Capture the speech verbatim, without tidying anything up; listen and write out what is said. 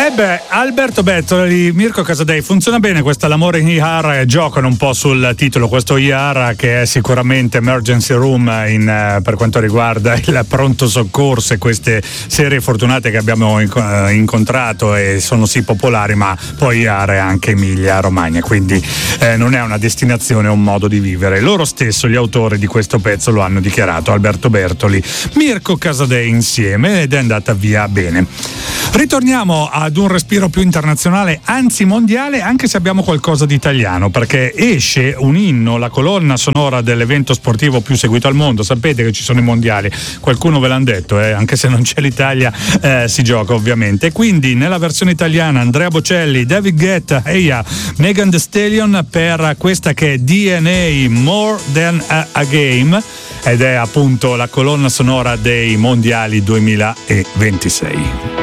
Eh beh, Alberto Bertoli, Mirko Casadei, funziona bene questa L'amore in I R, giocano un po' sul titolo, questo I R che è sicuramente emergency room in, eh, per quanto riguarda il pronto soccorso e queste serie fortunate che abbiamo inc- incontrato e sono sì popolari, ma poi I R è anche Emilia Romagna, quindi eh, non è una destinazione, è un modo di vivere. Loro stesso, gli autori di questo pezzo, lo hanno dichiarato, Alberto Bertoli, Mirko Casadei insieme, ed è andata via bene. Ritorniamo ad un respiro più internazionale, anzi mondiale, anche se abbiamo qualcosa di italiano, perché esce un inno, la colonna sonora dell'evento sportivo più seguito al mondo. Sapete che ci sono i mondiali, qualcuno ve l'hanno detto, eh? Anche se non c'è l'Italia eh, si gioca ovviamente. Quindi nella versione italiana Andrea Bocelli, David Guetta e yeah, Megan Thee Stallion per questa che è D N A, More Than a, a Game, ed è appunto la colonna sonora dei mondiali duemilaventisei.